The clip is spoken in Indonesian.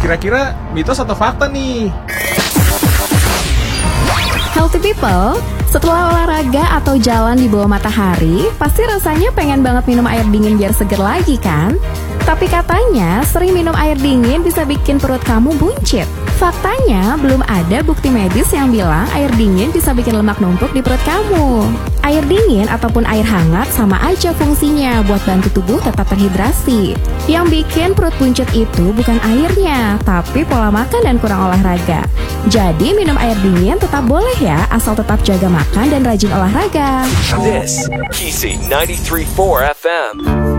Kira-kira mitos atau fakta nih? Healthy people, setelah olahraga atau jalan di bawah matahari, pasti rasanya pengen banget minum air dingin biar seger lagi kan? Tapi katanya sering minum air dingin bisa bikin perut kamu buncit. Faktanya, belum ada bukti medis yang bilang air dingin bisa bikin lemak numpuk di perut kamu. Air dingin ataupun air hangat sama aja fungsinya buat bantu tubuh tetap terhidrasi. Yang bikin perut buncit itu bukan airnya, tapi pola makan dan kurang olahraga. Jadi minum air dingin tetap boleh ya, asal tetap jaga makan dan rajin olahraga. This, Kisi 93.4 FM.